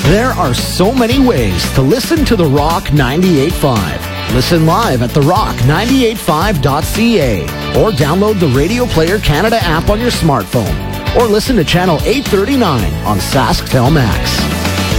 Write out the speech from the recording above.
There are so many ways to listen to The Rock 98.5. Listen live at therock985.ca or download the Radio Player Canada app on your smartphone or listen to Channel 839 on Sasktel Max.